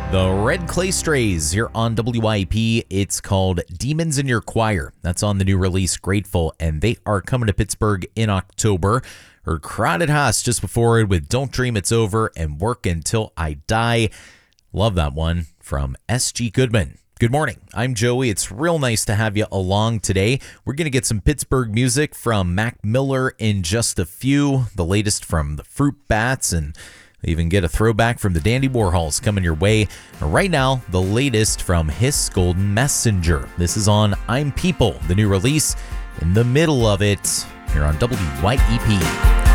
The Red Clay Strays here on WYP. It's called Demons in Your Choir. That's on the new release, Grateful, and they are coming to Pittsburgh in October. Heard Crowded House just before it with Don't Dream It's Over and Work Until I Die. Love that one from S.G. Goodman. Good morning. I'm Joey. It's real nice to have you along today. We're going to get some Pittsburgh music from Mac Miller in just a few. The latest from the Fruit Bats, and even get a throwback from the Dandy Warhols coming your way. Right now, the latest from Hiss Golden Messenger. This is on I'm People, the new release, in the middle of it here on WYEP.